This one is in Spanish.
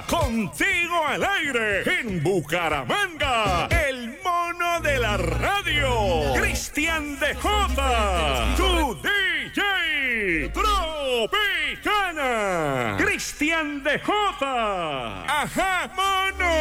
contigo al aire en Bucaramanga, el mono de la radio, Cristian DJ, tu DJ Tropicana, Cristian DJ. Ajá, mono.